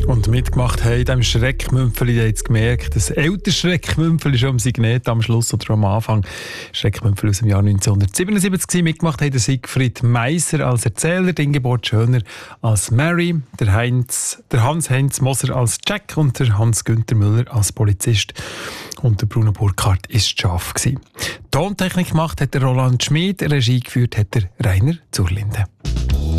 Und mitgemacht haben in diesem Schreckmümpfeli, ihr habt es gemerkt, das ältere Schreckmümpfeli schon am Signet am Schluss oder am Anfang. Schreckmümpfeli aus dem Jahr 1977. Mitgemacht haben der Siegfried Meisser als Erzähler, die Ingeborg Schöner als Mary, der Hans-Heinz Moser als Jack und der Hans-Günther Müller als Polizist. Und der Bruno Burkhardt war Schaf. Tontechnik gemacht hat der Roland Schmid, Regie geführt hat der Rainer Zurlinde.